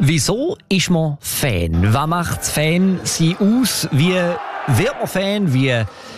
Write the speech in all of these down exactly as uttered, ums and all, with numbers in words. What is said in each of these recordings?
Wieso ist man Fan? Was macht Fan sie aus? Wie wird man Fan? Wie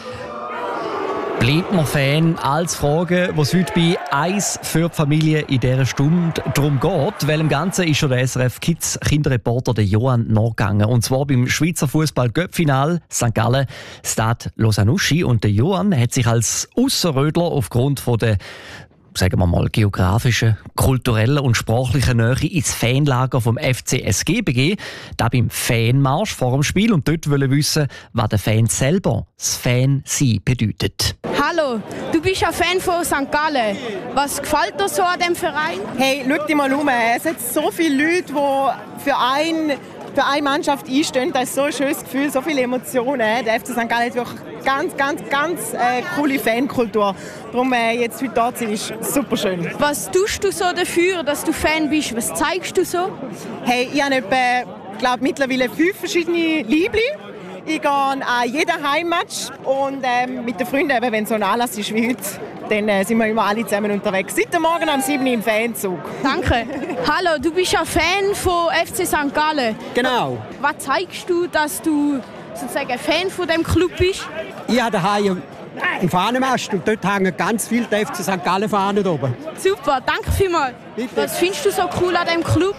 bleibt man Fan? Als Frage, die es heute bei «Eis für die Familie» in dieser Stunde darum geht. Weil im Ganzen ist schon der S R F Kids Kinderreporter der Johann nachgegangen. Und zwar beim Schweizer Fußball-Göpp-Final Sankt Gallen, Stade Lausanne-Uschi. Und der Johann hat sich als Ausserrödler aufgrund von der, sagen wir mal, geografischen, kulturellen und sprachlichen Nähe ins Fanlager vom F C S G begeben. Da beim Fanmarsch vor dem Spiel und dort wollen wissen, was der Fan selber das Fan-Sein bedeutet. Hallo, du bist ein Fan von Sankt Gallen. Was gefällt dir so an diesem Verein? Hey, schau dich mal um. Es hat so viele Leute, die für ein für eine Mannschaft einstehen. Das ist so ein schönes Gefühl, so viele Emotionen. Der F C Sankt Gallen hat wirklich ganz, ganz, ganz äh, coole Fankultur. Darum äh, jetzt heute da zu sein, ist super schön. Was tust du so dafür, dass du Fan bist? Was zeigst du so? Hey, ich habe etwa, glaub, mittlerweile fünf verschiedene Liebli. Ich gehe an jeden Heimmatch und ähm, mit den Freunden, eben, wenn so ein Anlass ist wie heute, dann äh, sind wir immer alle zusammen unterwegs. Seit morgen um sieben Uhr im Fanzug. Danke. Hallo, du bist ein Fan von F C Sankt Gallen. Genau. Was zeigst du, dass du sozusagen ein Fan von dem Club bist? Ich habe daheim einen Fahnenmast und dort hängen ganz viele F C Sankt Gallen Fahnen oben. Super, danke vielmals. Bitte. Was findest du so cool an dem Club?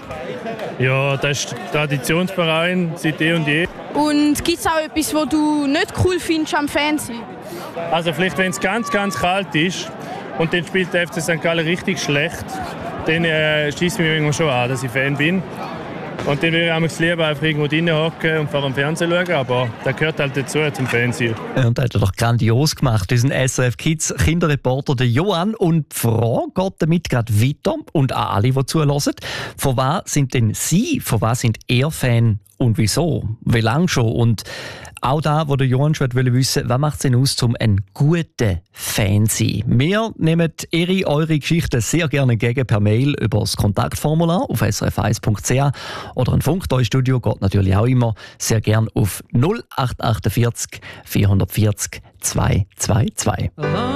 Ja, das ist Traditionsverein seit eh und je. Und gibt es auch etwas, was du nicht cool findest am Fernsehen? Also vielleicht, wenn es ganz, ganz kalt ist und dann spielt der F C Sankt Gallen richtig schlecht, dann äh, schießt mich manchmal schon an, dass ich Fan bin. Und dann würde ich auch lieber einfach irgendwo drinnen hocken und vor dem Fernsehen schauen, aber das gehört halt dazu zum Fernsehen. Und das hat er doch grandios gemacht, diesen S R F Kids Kinderreporter der Johann. Und die Frage geht damit gerade weiter und auch alle, die zuhören. Von was sind denn Sie, von was sind ihr Fan und wieso? Wie lange schon? Und auch da, wo der Johann schon wissen wollte, was macht es denn aus, um ein guter Fan zu sein? Wir nehmen Ihre, eure Geschichten sehr gerne entgegen per Mail über das Kontaktformular auf s r f eins punkt c h oder ein Funksteuerstudio geht natürlich auch immer sehr gerne auf null acht vier acht vierhundertvierzig zweihundertzweiundzwanzig.